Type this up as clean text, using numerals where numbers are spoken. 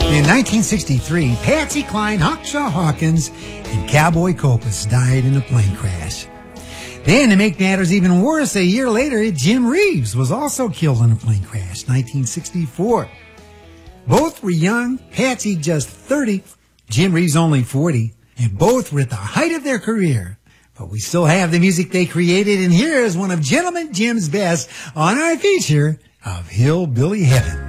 In 1963, Patsy Cline, Hawkshaw Hawkins, and Cowboy Copas died in a plane crash. Then, to make matters even worse, a year later, Jim Reeves was also killed in a plane crash, 1964. Both were young, Patsy just 30, Jim Reeves only 40, and both were at the height of their career. But we still have the music they created, and here is one of Gentleman Jim's best on our feature of Hillbilly Heaven.